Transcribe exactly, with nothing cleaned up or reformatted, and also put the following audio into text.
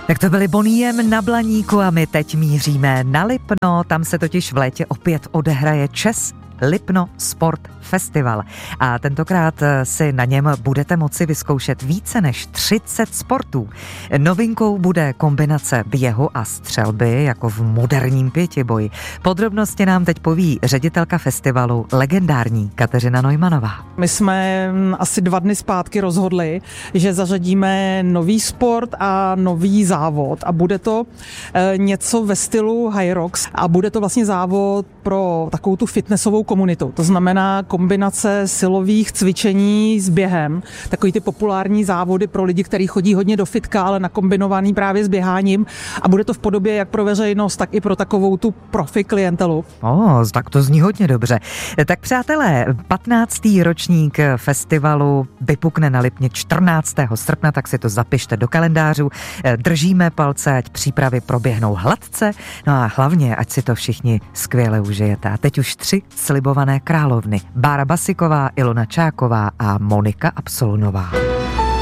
Tak to byli Boniem na Blaníku a my teď míříme na Lipno, tam se totiž v létě opět odehraje Čes Lipno Sport Festival. A tentokrát si na něm budete moci vyzkoušet více než třicet sportů. Novinkou bude kombinace běhu a střelby, jako v moderním pětiboji. Podrobnosti nám teď poví ředitelka festivalu, legendární Kateřina Neumannová. My jsme asi dva dny zpátky rozhodli, že zařadíme nový sport a nový závod a bude to něco ve stylu High Rocks a bude to vlastně závod pro takovou tu fitnessovou komunitu. To znamená kombinace silových cvičení s během. Takový ty populární závody pro lidi, kteří chodí hodně do fitka, ale nakombinovaný právě s běháním. A bude to v podobě jak pro veřejnost, tak i pro takovou tu profi klientelu. O, tak to zní hodně dobře. Tak přátelé, patnáctý ročník festivalu vypukne na Lipně čtrnáctého srpna, tak si to zapište do kalendářů. Držíme palce, ať přípravy proběhnou hladce, no a hlavně, ať si to všichni skvěle užijete. A teď už tři slibované královny. Bára Basiková, Ilona Čáková a Monika Absolnová.